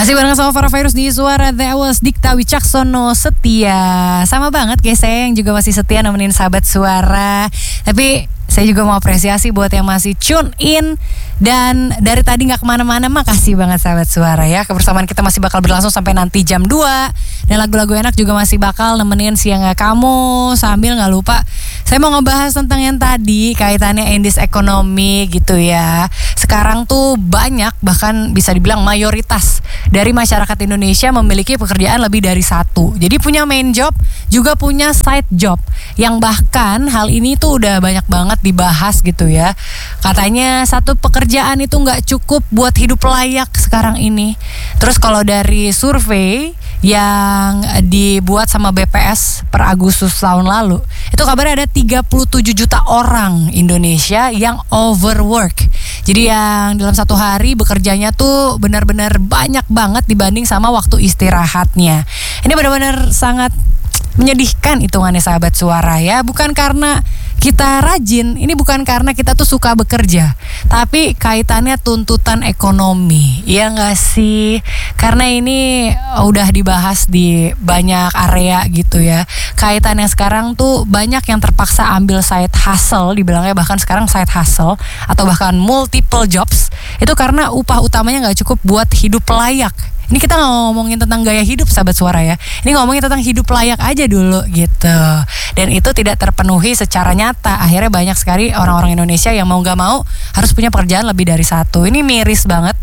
Masih bareng sama Farah Virus di Suara The Was, Dikta Wicaksono setia. Sama banget guys, saya yang juga masih setia nemenin sahabat suara. Tapi saya juga mau apresiasi buat yang masih tune in dan dari tadi gak kemana-mana. Makasih banget sahabat suara ya. Kebersamaan kita masih bakal berlangsung sampai nanti jam 2. Dan lagu-lagu enak juga masih bakal nemenin siang kamu. Sambil gak lupa, saya mau ngebahas tentang yang tadi kaitannya indeks ekonomi gitu ya. Sekarang tuh banyak, bahkan bisa dibilang mayoritas dari masyarakat Indonesia memiliki pekerjaan lebih dari satu. Jadi punya main job, juga punya side job. Yang bahkan hal ini tuh udah banyak banget dibahas gitu ya. Katanya satu pekerjaan itu gak cukup buat hidup layak sekarang ini. Terus kalau dari survei yang dibuat sama BPS per Agustus tahun lalu, itu kabarnya ada 37 juta orang Indonesia yang overwork. Jadi yang dalam satu hari bekerjanya tuh benar-benar banyak banget dibanding sama waktu istirahatnya. Ini benar-benar sangat menyedihkan hitungannya sahabat suara ya. Bukan karena kita rajin, ini bukan karena kita tuh suka bekerja, tapi kaitannya tuntutan ekonomi, ya nggak sih? Karena ini udah dibahas di banyak area gitu ya. Kaitannya sekarang tuh banyak yang terpaksa ambil side hustle, dibilangnya bahkan sekarang side hustle atau bahkan multiple jobs. Itu karena upah utamanya nggak cukup buat hidup layak. Ini kita nggak ngomongin tentang gaya hidup sahabat suara ya. Ini ngomongin tentang hidup layak aja dulu gitu. Dan itu tidak terpenuhi secara nyata. Akhirnya banyak sekali orang-orang Indonesia yang mau gak mau harus punya pekerjaan lebih dari satu. Ini miris banget.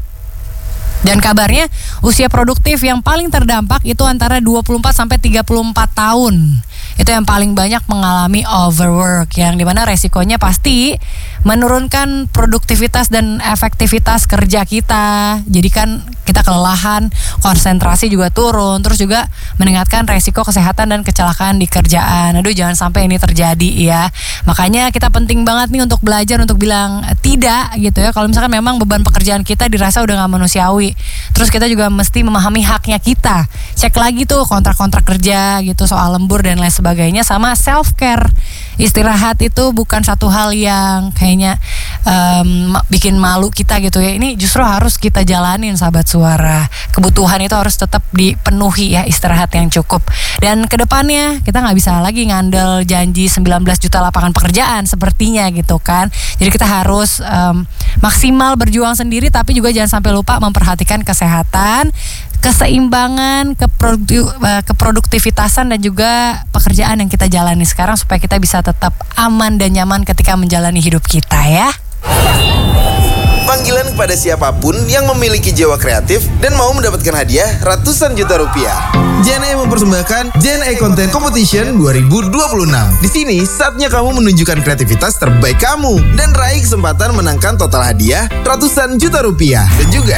Dan kabarnya usia produktif yang paling terdampak itu antara 24 sampai 34 tahun. Itu yang paling banyak mengalami overwork, yang dimana resikonya pasti menurunkan produktivitas dan efektivitas kerja kita. Jadi kan kita kelelahan, konsentrasi juga turun, terus juga meningkatkan resiko kesehatan dan kecelakaan di kerjaan. Aduh, jangan sampai ini terjadi ya. Makanya kita penting banget nih untuk belajar untuk bilang tidak gitu ya. Kalau misalkan memang beban pekerjaan kita dirasa udah gak manusiawi, terus kita juga mesti memahami haknya kita. Cek lagi tuh kontrak-kontrak kerja gitu, soal lembur dan lain sebagainya. Sama self care, istirahat itu bukan satu hal yang kayaknya bikin malu kita gitu ya. Ini justru harus kita jalanin sahabat suara. Kebutuhan itu harus tetap dipenuhi ya, istirahat yang cukup. Dan kedepannya kita gak bisa lagi ngandel janji 19 juta lapangan pekerjaan sepertinya gitu kan. Jadi kita harus maksimal berjuang sendiri, tapi juga jangan sampai lupa memperhatikan kesehatan, keseimbangan, keproduktivitasan dan juga pekerjaan yang kita jalani sekarang supaya kita bisa tetap aman dan nyaman ketika menjalani hidup kita ya. Panggilan kepada siapapun yang memiliki jiwa kreatif dan mau mendapatkan hadiah ratusan juta rupiah. JNE mempersembahkan JNE Content Competition 2026. Di sini saatnya kamu menunjukkan kreativitas terbaik kamu dan raih kesempatan menangkan total hadiah ratusan juta rupiah. Dan juga